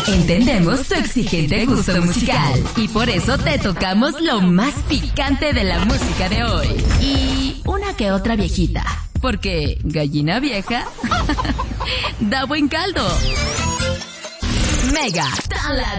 Entendemos tu exigente gusto musical y por eso te tocamos lo más picante de la música de hoy. Y una que otra viejita, porque gallina vieja da buen caldo. Mega